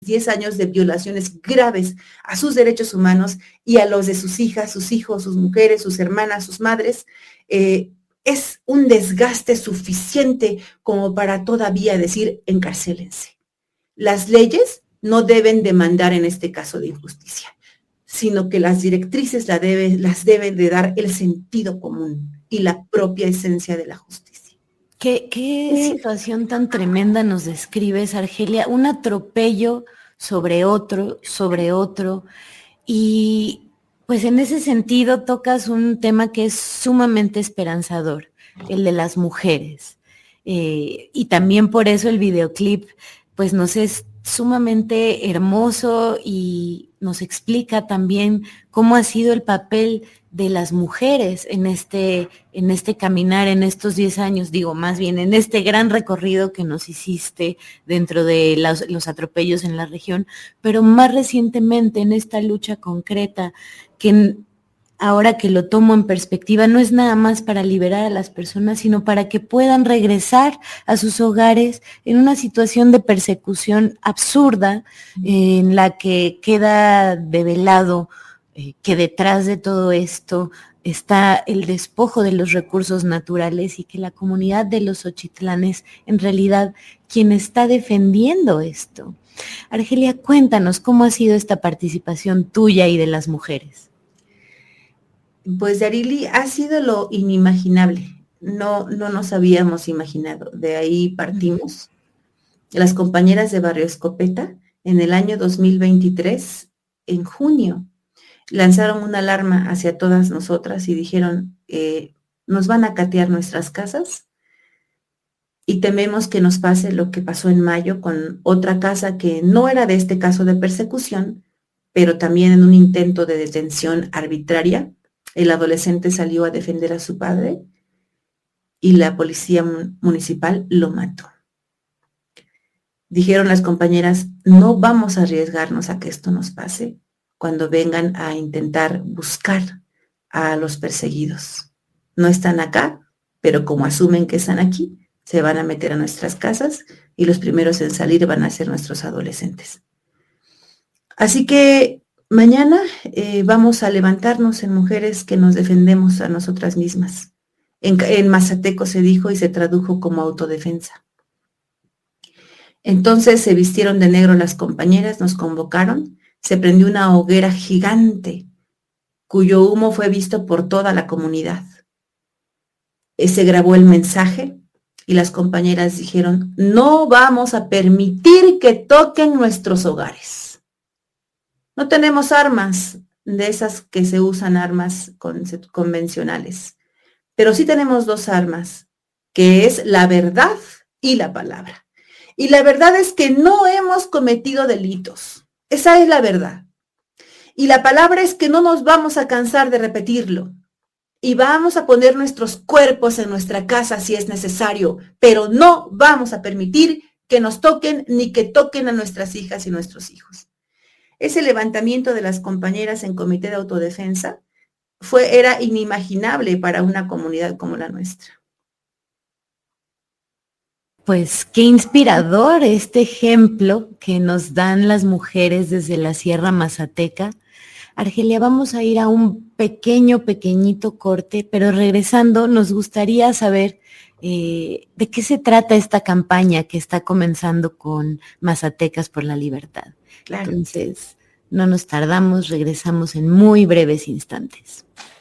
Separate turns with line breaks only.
10 años de violaciones graves a sus derechos humanos y a los de sus hijas, sus hijos, sus mujeres, sus hermanas, sus madres, es un desgaste suficiente como para todavía decir encarcélense. Las leyes no deben demandar en este caso de injusticia, sino que las directrices las deben de dar el sentido común y la propia esencia de la justicia.
¿Qué situación tan tremenda nos describes, Argelia? Un atropello sobre otro, y pues en ese sentido tocas un tema que es sumamente esperanzador, el de las mujeres. Y también por eso el videoclip pues nos es sumamente hermoso y nos explica también cómo ha sido el papel de las mujeres en este caminar, en estos 10 años, digo, más bien en este gran recorrido que nos hiciste dentro de los atropellos en la región, pero más recientemente en esta lucha concreta que ahora que lo tomo en perspectiva, no es nada más para liberar a las personas, sino para que puedan regresar a sus hogares en una situación de persecución absurda, en la que queda develado que detrás de todo esto está el despojo de los recursos naturales y que la comunidad de los Xochitlan es en realidad quien está defendiendo esto. Argelia, cuéntanos cómo ha sido esta participación tuya y de las mujeres.
Pues, Yarili, ha sido lo inimaginable. No nos habíamos imaginado. De ahí partimos. Las compañeras de Barrio Escopeta, en el año 2023, en junio, lanzaron una alarma hacia todas nosotras y dijeron, nos van a catear nuestras casas y tememos que nos pase lo que pasó en mayo con otra casa que no era de este caso de persecución, pero también en un intento de detención arbitraria. El adolescente salió a defender a su padre y la policía municipal lo mató. Dijeron las compañeras, no vamos a arriesgarnos a que esto nos pase cuando vengan a intentar buscar a los perseguidos. No están acá, pero como asumen que están aquí, se van a meter a nuestras casas y los primeros en salir van a ser nuestros adolescentes. Así que mañana vamos a levantarnos en mujeres que nos defendemos a nosotras mismas. En mazateco se dijo y se tradujo como autodefensa. Entonces se vistieron de negro las compañeras, nos convocaron, se prendió una hoguera gigante cuyo humo fue visto por toda la comunidad. Se grabó el mensaje y las compañeras dijeron, no vamos a permitir que toquen nuestros hogares. No tenemos armas de esas que se usan, armas convencionales, pero sí tenemos dos armas, que es la verdad y la palabra. Y la verdad es que no hemos cometido delitos. Esa es la verdad. Y la palabra es que no nos vamos a cansar de repetirlo. Y vamos a poner nuestros cuerpos en nuestra casa si es necesario, pero no vamos a permitir que nos toquen ni que toquen a nuestras hijas y nuestros hijos. Ese levantamiento de las compañeras en comité de autodefensa era inimaginable para una comunidad como la nuestra.
Pues qué inspirador este ejemplo que nos dan las mujeres desde la Sierra Mazateca. Argelia, vamos a ir a un pequeñito corte, pero regresando nos gustaría saber de qué se trata esta campaña que está comenzando con Mazatecas por la Libertad. Claro. Entonces, no nos tardamos, regresamos en muy breves instantes.